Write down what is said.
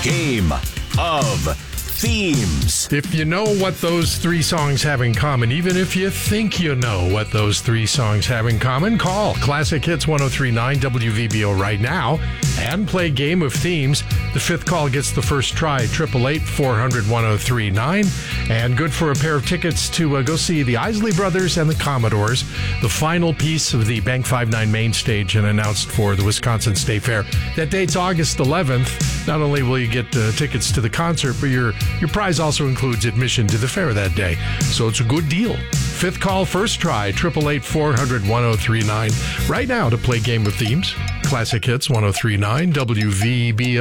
Game of Themes. If you know what those three songs have in common, even if you think you know what those three songs have in common, call Classic Hits 103.9 WVBO right now and play Game of Themes. The fifth call gets the first try, 888-400-1039. And good for a pair of tickets to go see the Isley Brothers and the Commodores, the final piece of the Bank 5-9 main stage and announced for the Wisconsin State Fair. That date's August 11th. Not only will you get tickets to the concert, but your prize also includes admission to the fair that day. So it's a good deal. Fifth call, first try, 888-400-1039. Right now to play Game of Themes. Classic Hits 103.9 WVBO.